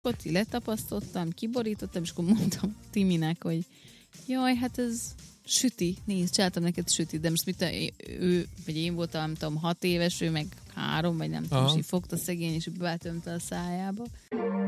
Ott letapasztottam, kiborítottam, és akkor mondtam Timinek, hogy jaj, hát ez süti, nézd, csináltam neked süti, de most mit ő, vagy én voltam, nem tudom, 6 éves, ő meg 3, vagy nem tudom, és így fogta szegény, és betömte a szájába.